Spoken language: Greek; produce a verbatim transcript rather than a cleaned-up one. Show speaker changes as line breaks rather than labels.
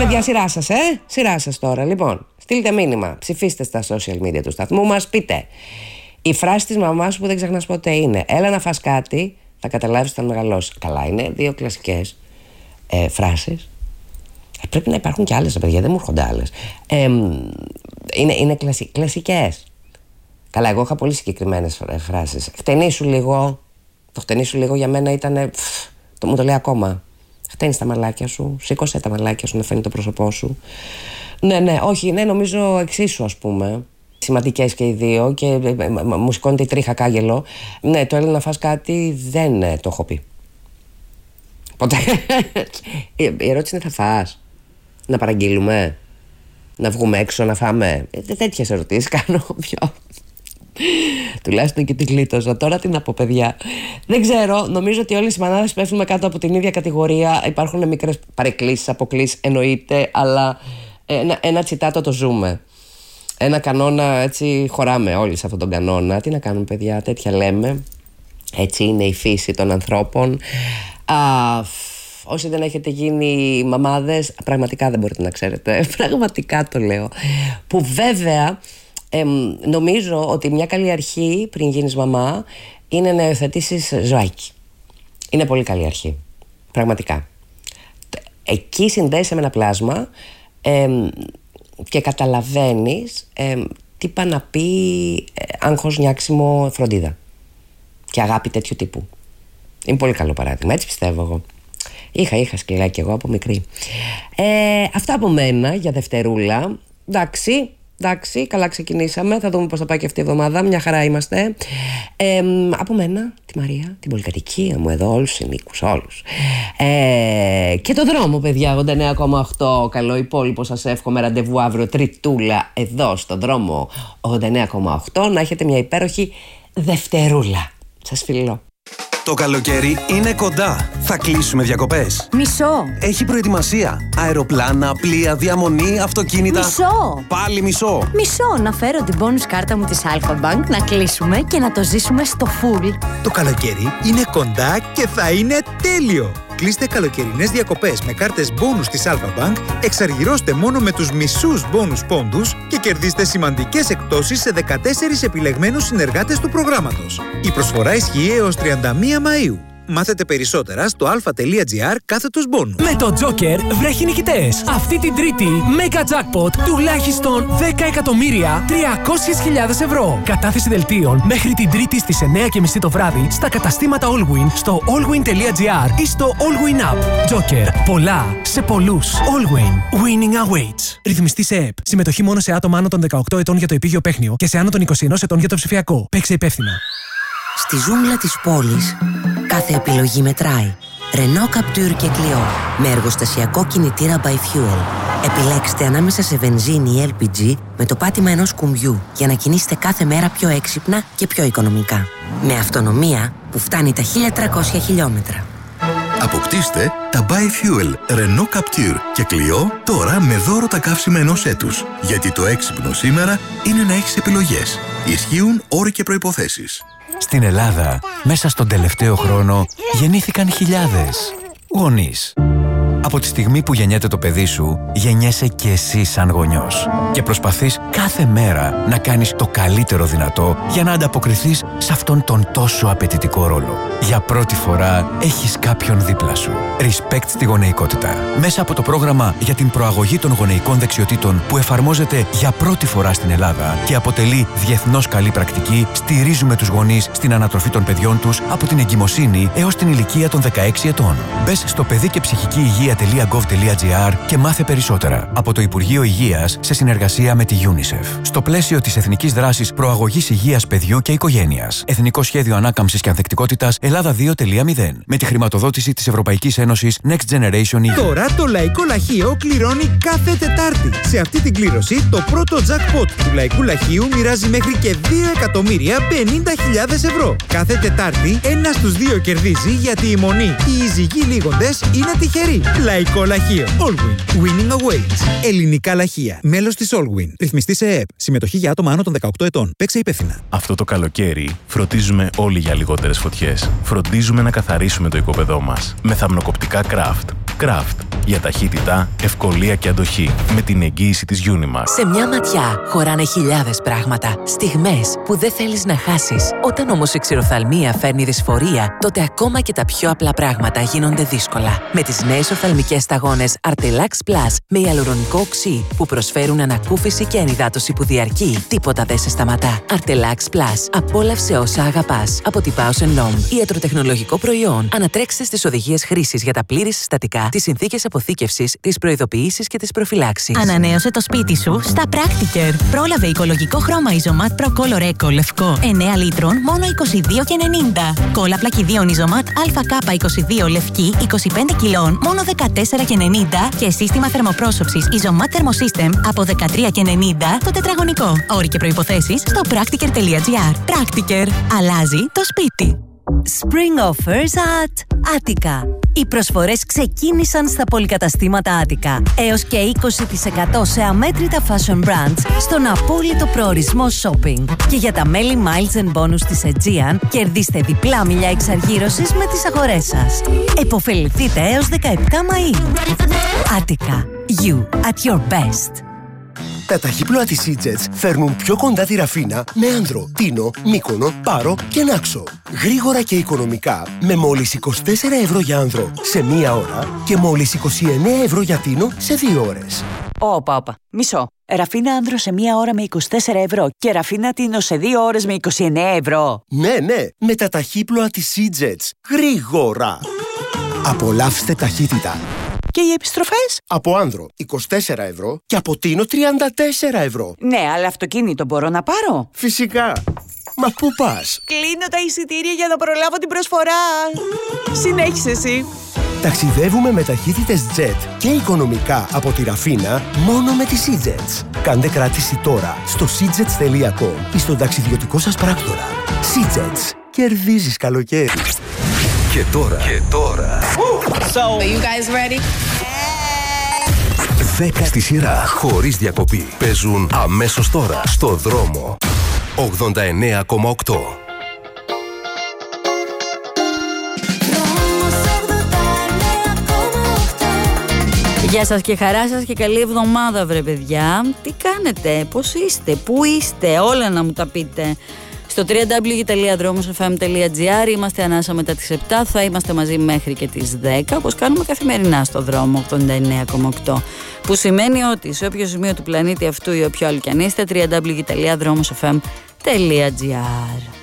παιδιά, σειρά σας, ε! Σειρά σας τώρα. Λοιπόν, στείλτε μήνυμα, ψηφίστε στα social media του σταθμού μας, πείτε. Η φράση της μαμάς σου που δεν ξεχνάς ποτέ είναι: έλα να φας κάτι, θα καταλάβεις όταν μεγαλώσεις. Καλά, είναι δύο κλασικές ε, φράσεις. Ε, πρέπει να υπάρχουν και άλλες, παιδιά, δεν μου έρχονται άλλες. Ε, είναι είναι κλασι, κλασικές. Καλά, εγώ είχα πολύ συγκεκριμένες φράσεις. Χτενίσου λίγο. Το χτενίσου λίγο για μένα ήταν. Το, μου το λέει ακόμα. Χτένεις τα μαλάκια σου, σήκωσε τα μαλάκια σου να φαίνει το πρόσωπό σου. Ναι, ναι, όχι, ναι, νομίζω εξίσου, ας πούμε. Σημαντικές και οι δύο και μου σηκώνεται η τρίχα κάγελο. Ναι, το έλεγα να φας κάτι, δεν ναι, το έχω πει. Ποτέ. Η ερώτηση είναι: θα φας? Να παραγγείλουμε? Να βγούμε έξω να φάμε? Ε, τέτοιες ερωτήσεις κάνω πιο. Τουλάχιστον και την γλίτωσα. Τώρα τι να πω, παιδιά. Δεν ξέρω, νομίζω ότι όλες οι μανάδες πέφτουμε κάτω από την ίδια κατηγορία. Υπάρχουν μικρές παρεκκλήσεις, αποκλήσεις, εννοείται, αλλά ένα, ένα τσιτάτο το ζούμε. Ένα κανόνα, έτσι χωράμε όλοι σε αυτόν τον κανόνα. Τι να κάνουμε, παιδιά, τέτοια λέμε. Έτσι είναι η φύση των ανθρώπων. Α, όσοι δεν έχετε γίνει μαμάδες, πραγματικά δεν μπορείτε να ξέρετε. Πραγματικά το λέω. Που βέβαια ε, νομίζω ότι μια καλή αρχή πριν γίνεις μαμά είναι να υιοθετήσεις ζωάκι. Είναι πολύ καλή αρχή. Πραγματικά. Εκεί συνδέεσαι με ένα πλάσμα ε, και καταλαβαίνεις ε, τι πά να πει ε, άγχος, νιάξιμο, φροντίδα και αγάπη τέτοιου τύπου. Είναι πολύ καλό παράδειγμα, έτσι πιστεύω εγώ. Είχα, είχα σκυλάκι εγώ από μικρή. Ε, αυτά από μένα για Δευτερούλα. Εντάξει, εντάξει, καλά ξεκινήσαμε. Θα δούμε πώς θα πάει και αυτή η εβδομάδα. Μια χαρά είμαστε. Ε, από μένα, τη Μαρία, την πολυκατοικία μου εδώ, όλους τους συνοίκους, όλους. Ε, και το δρόμο, παιδιά, ογδόντα εννέα κόμμα οκτώ. Καλό υπόλοιπο, σας εύχομαι. Ραντεβού αύριο Τριτούλα, εδώ στο δρόμο ογδόντα εννέα κόμμα οκτώ. Να έχετε μια υπέροχη Δευτερούλα. Σας φιλώ.
Το καλοκαίρι είναι κοντά. Θα κλείσουμε διακοπές.
Μισό.
Έχει προετοιμασία. Αεροπλάνα, πλοία, διαμονή, αυτοκίνητα.
Μισό.
Πάλι μισό.
Μισό. Να φέρω την bonus κάρτα μου της Alpha Bank, να κλείσουμε και να το ζήσουμε στο full.
Το καλοκαίρι είναι κοντά και θα είναι τέλειο. Κλείστε καλοκαιρινές διακοπές με κάρτες bonus της Alpha Bank, εξαργυρώστε μόνο με τους μισούς bonus πόντους και κερδίστε σημαντικές εκπτώσεις σε δεκατέσσερις επιλεγμένους συνεργάτες του προγράμματος. Η προσφορά ισχύει έως τριάντα μία Μαΐου. Μάθετε περισσότερα στο alpha.gr κάθετος bonus.
Με το Joker βρέχει νικητές. Αυτή την Τρίτη, Mega Jackpot τουλάχιστον δέκα εκατομμύρια τριακόσιες χιλιάδες ευρώ. Κατάθεση δελτίων μέχρι την Τρίτη στις εννέα και μισή το βράδυ στα καταστήματα Allwyn, στο allwyn.gr ή στο Allwyn App. Joker. Πολλά σε πολλούς. Allwyn. Winning awaits. Ρυθμιστή σε ΕΠ. Συμμετοχή μόνο σε άτομα άνω των δεκαοκτώ ετών για το επίγειο παίχνιο και σε άνω των είκοσι ένα ετών για το ψηφιακό. Παίξε υπεύθυνα.
Στη ζούγκλα της πόλης, κάθε επιλογή μετράει. Renault Captur και Clio, με εργοστασιακό κινητήρα by Fuel. Επιλέξτε ανάμεσα σε βενζίνη ή ελ πι τζι με το πάτημα ενός κουμπιού για να κινήσετε κάθε μέρα πιο έξυπνα και πιο οικονομικά. Με αυτονομία που φτάνει τα χίλια τριακόσια χιλιόμετρα.
Αποκτήστε τα by Fuel Renault Captur και Clio τώρα με δώρο τα καύσιμα ενός έτους. Γιατί το έξυπνο σήμερα είναι να έχεις επιλογές. Ισχύουν όροι και προϋποθέσεις.
Στην Ελλάδα, μέσα στον τελευταίο χρόνο, γεννήθηκαν χιλιάδες γονείς. Από τη στιγμή που γεννιέται το παιδί σου, γεννιέσαι και εσύ σαν γονιός. Και προσπαθείς κάθε μέρα να κάνεις το καλύτερο δυνατό για να ανταποκριθείς σε αυτόν τον τόσο απαιτητικό ρόλο. Για πρώτη φορά έχεις κάποιον δίπλα σου. Respect στη γονεϊκότητα. Μέσα από το πρόγραμμα για την προαγωγή των γονεϊκών δεξιοτήτων που εφαρμόζεται για πρώτη φορά στην Ελλάδα και αποτελεί διεθνώς καλή πρακτική, στηρίζουμε τους γονείς στην ανατροφή των παιδιών τους από την εγκυμοσύνη έως την ηλικία των δεκαέξι ετών. Μπες στο παιδί και ψυχική υγεία.gov.gr και μάθε περισσότερα από το Υπουργείο Υγείας σε συνεργασία με τη UNICEF. Στο πλαίσιο της Εθνικής Δράσης Προαγωγής Υγείας Παιδιού και Οικογένειας. Εθνικό Σχέδιο Ανάκαμψης και Ανθεκτικότητας Ελλάδα δύο κόμμα μηδέν. Με τη χρηματοδότηση της Ευρωπαϊκής Ένωσης Next Generation ι γιου.
Τώρα το Λαϊκό Λαχείο κληρώνει κάθε Τετάρτη. Σε αυτή την κλήρωση το πρώτο jackpot του Λαϊκού Λαχείου μοιράζει μέχρι και δύο εκατομμύρια πενήντα χιλιάδες ευρώ. Κάθε Τετάρτη ένα στους δύο κερδίζει γιατί η μονή, οι ζυγοί λίγοντες είναι τυχεροί. Λαϊκό λαχείο. Allwyn. Winning awaits. Ελληνικά λαχεία. Μέλος της Allwyn. Ρυθμιστή σε ΕΕΠ. Συμμετοχή για άτομα άνω των δεκαοκτώ ετών. Παίξε υπεύθυνα.
Αυτό το καλοκαίρι φροντίζουμε όλοι για λιγότερες φωτιές. Φροντίζουμε να καθαρίσουμε το οικόπεδό μας. Με θαμνοκοπτικά Craft. Craft. Για ταχύτητα, ευκολία και αντοχή. Με την εγγύηση της Unimax.
Σε μια ματιά χωράνε χιλιάδες πράγματα. Στιγμές που δεν θέλεις να χάσεις. Όταν όμως η ξηροφθαλμία φέρνει δυσφορία, τότε ακόμα και τα πιο απλά πράγματα γίνονται δύσκολα. Με τις νέες οφθαλμικές σταγόνες Artelax Plus με ιαλουρονικό οξύ που προσφέρουν ανακούφιση και ενυδάτωση που διαρκεί, τίποτα δεν σε σταματά. Artelax Plus. Απόλαυσε όσα αγαπάς. Από την Bausch and Lomb. Ιατροτεχνολογικό προϊόν. Ανατρέξτε στις οδηγίες χρήσης για τα πλήρη συστατικά, τις συνθήκες αποθήκευσης, τις προειδοποιήσεις και τις προφυλάξεις.
Ανανέωσε το σπίτι σου στα Practiker. Πρόλαβε οικολογικό χρώμα Isomat Pro Color Eco λευκό εννέα λίτρων μόνο είκοσι δύο και ενενήντα. Κόλλα πλακιδίων Isomat Α K είκοσι δύο λευκή είκοσι πέντε κιλών μόνο δεκατέσσερα και ενενήντα και σύστημα θερμοπρόσωψης Isomat Thermosystem από δεκατρία και ενενήντα το τετραγωνικό. Όροι και προϋποθέσεις στο practiker τελεία gr. Practiker. Αλλάζει το σπίτι.
Spring offers at Attica. Οι προσφορές ξεκίνησαν στα πολυκαταστήματα Attica. Έως και είκοσι τοις εκατό σε αμέτρητα fashion brands στον απόλυτο προορισμό shopping. Και για τα μέλη Miles and Bonus της Aegean, κερδίστε διπλά μιλιά εξαργύρωσης με τις αγορές σας. Εποφεληθείτε έως δεκαεπτά Μαΐου. Attica. You at your best.
Τα ταχύπλοα της Seajets φέρνουν πιο κοντά τη Ραφίνα με Άνδρο, Τίνο, Μύκονο, Πάρο και Νάξο. Γρήγορα και οικονομικά με μόλις είκοσι τέσσερα ευρώ για Άνδρο σε μία ώρα και μόλις είκοσι εννέα ευρώ για Τίνο σε δύο ώρες.
Όπα, όπα. Μισό. Ραφίνα Άνδρο σε μία ώρα με είκοσι τέσσερα ευρώ και Ραφίνα Τίνο σε δύο ώρες με είκοσι εννέα ευρώ.
Ναι, ναι, με τα ταχύπλοα της Seajets. Γρήγορα. Απολαύστε ταχύτητα.
Και οι επιστροφές?
Από Άνδρο είκοσι τέσσερα ευρώ και από Τίνο τριάντα τέσσερα ευρώ.
Ναι, αλλά αυτοκίνητο μπορώ να πάρω?
Φυσικά. Μα πού πας?
Κλείνω τα εισιτήρια για να προλάβω την προσφορά. Συνέχισε εσύ.
Ταξιδεύουμε με ταχύτητες jet και οικονομικά από τη Ραφίνα μόνο με τη Seajets. Κάντε κράτηση τώρα στο seajets τελεία com ή στον ταξιδιωτικό σας πράκτορα. Seajets. Κερδίζεις καλοκαίρι.
Και τώρα. Και τώρα.
So, are you guys ready?
Δέκα στη σειρά, χωρίς διακοπή. Παίζουν αμέσως τώρα στο δρόμο. ογδόντα εννέα κόμμα οκτώ.
Γεια σας και χαρά σας και καλή εβδομάδα βρε παιδιά. Τι κάνετε, πώς είστε, πού είστε, όλα να μου τα πείτε. Στο double-u double-u double-u τελεία δρόμος εφ εμ τελεία τζι άρ είμαστε ανάσα μετά τις επτά, θα είμαστε μαζί μέχρι και τις δέκα, όπως κάνουμε καθημερινά στο δρόμο ογδόντα εννέα κόμμα οκτώ. Που σημαίνει ότι σε όποιο σημείο του πλανήτη αυτού ή όποιο άλλο κι αν είστε, double-u double-u double-u τελεία δρόμος εφ εμ τελεία τζι άρ.